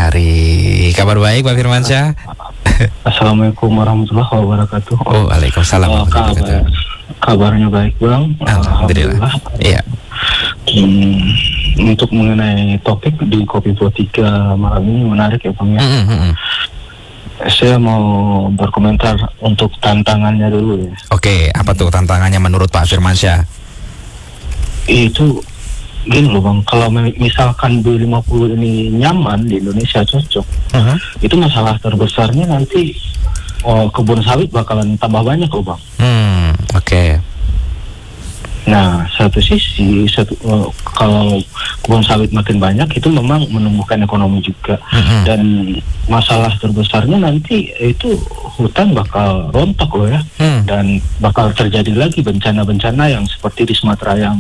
hari. Kabar baik Pak Firmansyah? Assalamualaikum warahmatullahi wabarakatuh. Oh, waalaikumsalam warahmatullahi wabarakatuh. Kabarnya baik Bang. Alhamdulillah. Iya. Untuk mengenai topik di Kopi Pro 3 malam ini menarik ya Bang ya. Saya mau berkomentar untuk tantangannya dulu ya. Oke, apa tuh tantangannya menurut Pak Firmansyah? Itu gini loh Bang, kalau misalkan B50 ini nyaman di Indonesia cocok, itu masalah terbesarnya nanti kebun sawit bakalan tambah banyak loh Bang. Oke. Nah, satu sisi, kalau kebun sawit makin banyak itu memang menumbuhkan ekonomi juga. Dan masalah terbesarnya nanti itu hutan bakal rontok loh ya. Dan bakal terjadi lagi bencana-bencana yang seperti di Sumatera yang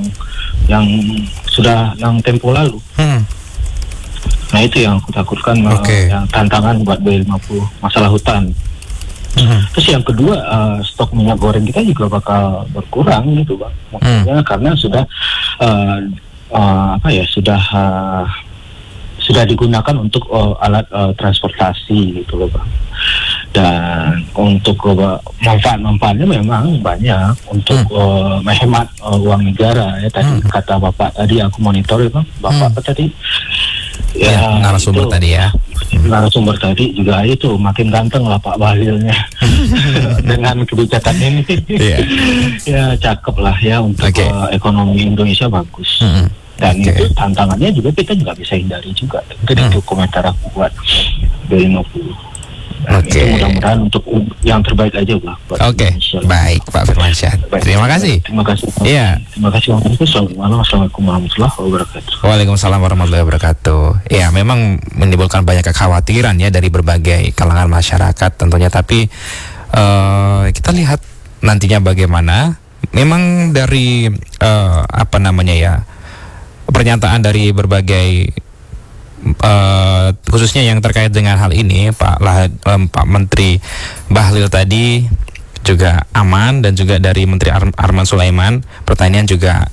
tempo lalu. Nah, itu yang aku takutkan, yang tantangan buat B50, masalah hutan. Terus yang kedua, stok minyak goreng kita juga bakal berkurang gitu Bang. Maksudnya karena sudah sudah digunakan untuk alat transportasi gitu loh Bang. Dan untuk manfaat-manfaatnya memang banyak untuk menghemat uang negara ya. Tadi kata Bapak tadi, aku monitor ya Bang. Bapak tadi ya, narasumber tadi ya. Narasumber tadi juga itu makin ganteng lah Pak Bahlilnya. Dengan kebijakan ini. Ya cakep lah ya untuk ekonomi Indonesia bagus. Dan itu tantangannya juga kita juga bisa hindari juga. Itu komentar aku buat B50. Itu mudah-mudahan untuk yang terbaik aja lah. Baik Pak Firmansyah. Terima kasih. Terima kasih. Iya. Terima kasih. Assalamualaikum warahmatullahi wabarakatuh. Waalaikumsalam warahmatullahi wabarakatuh. Ya, memang menimbulkan banyak kekhawatiran ya dari berbagai kalangan masyarakat tentunya. Tapi kita lihat nantinya bagaimana. Memang dari pernyataan dari berbagai khususnya yang terkait dengan hal ini, Pak Menteri Bahlil tadi juga aman, dan juga dari Menteri Arman Sulaiman Pertanian juga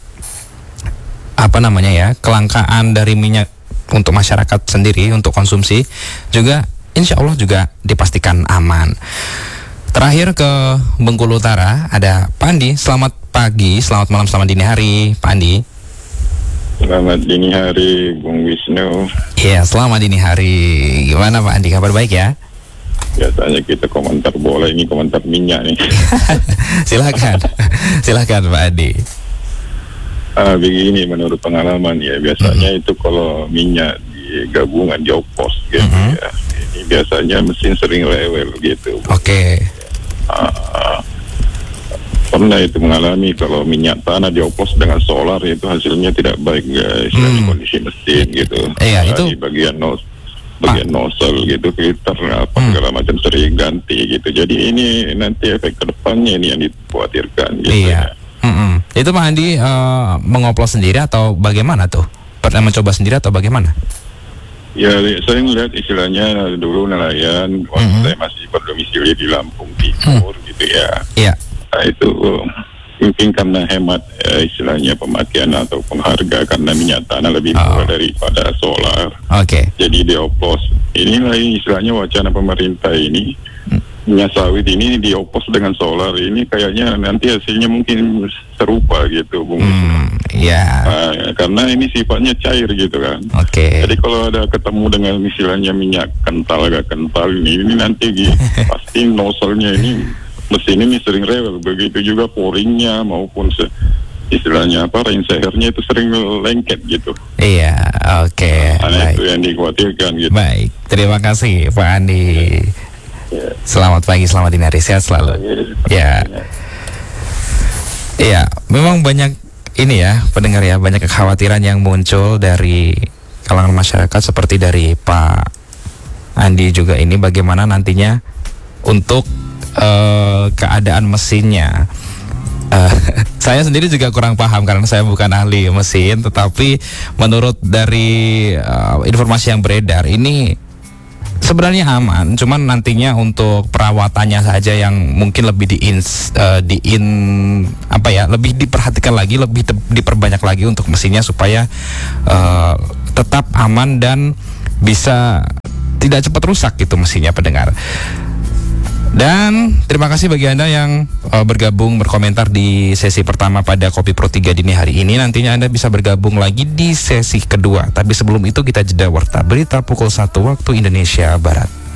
kelangkaan dari minyak untuk masyarakat sendiri untuk konsumsi juga insya Allah juga dipastikan aman. Terakhir ke Bengkulu Utara ada Pak Andi. Selamat pagi, selamat malam, selamat dini hari Pak Andi. Selamat dini hari, Bung Wisnu. Iya, selamat dini hari. Gimana Pak Andi, kabar baik ya? Biasanya kita komentar bola, ini komentar minyak nih. Silakan Pak Andi. Begini, menurut pengalaman ya, biasanya itu kalau minyak di gabungan di opos gitu ya, ini biasanya mesin sering rewel gitu. Pernah itu mengalami kalau minyak tanah dioplos dengan solar itu hasilnya tidak baik guys, dari kondisi mesin gitu. Itu di bagian nozzle gitu, filter segala macam sering ganti gitu. Jadi ini nanti efek kedepannya ini yang dikhawatirkan gitu. Itu Pak Andi mengoplos sendiri atau bagaimana tuh? Pernah mencoba sendiri atau bagaimana? Ya, saya melihat istilahnya dulu nelayan waktu saya masih berdomisili di Lampung Timur gitu ya. Nah, itu mungkin karena hemat istilahnya pemakaian ataupun harga karena minyak tanah lebih murah daripada solar. Jadi dioplos. Inilah istilahnya wacana pemerintah ini. Minyak sawit ini dioplos dengan solar ini kayaknya nanti hasilnya mungkin serupa gitu, Bung. Karena ini sifatnya cair gitu kan. Jadi kalau ada ketemu dengan istilahnya minyak kental agak kental ini nanti pasti nozzle-nya ini mesin ini sering rewel, begitu juga pouringnya maupun istilahnya rain sehernya itu sering lengket gitu. Itu yang dikhawatirkan gitu. Baik, terima kasih Pak Andi. Selamat pagi, selamat dini hari, sehat selalu. Memang banyak ini ya pendengar ya, banyak kekhawatiran yang muncul dari kalangan masyarakat seperti dari Pak Andi juga ini, bagaimana nantinya untuk keadaan mesinnya. Saya sendiri juga kurang paham karena saya bukan ahli mesin, tetapi menurut dari informasi yang beredar ini sebenarnya aman, cuman nantinya untuk perawatannya saja yang mungkin lebih lebih diperhatikan lagi, lebih diperbanyak lagi untuk mesinnya supaya tetap aman dan bisa tidak cepat rusak gitu mestinya pendengar. Dan terima kasih bagi Anda yang bergabung berkomentar di sesi pertama pada Kopi Pro 3 dini hari ini. Nantinya Anda bisa bergabung lagi di sesi kedua. Tapi sebelum itu kita jeda warta berita pukul 1 waktu Indonesia Barat.